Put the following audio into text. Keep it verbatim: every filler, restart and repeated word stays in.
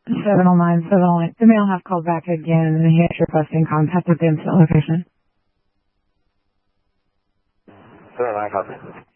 seven oh nine, seven oh eight. The male has called back again and he is requesting contact with the incident location. seven oh nine, copy.